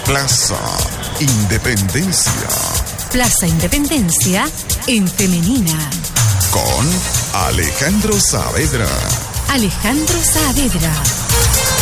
Plaza Independencia. Plaza Independencia en femenina. Con Alejandro Saavedra. Alejandro Saavedra.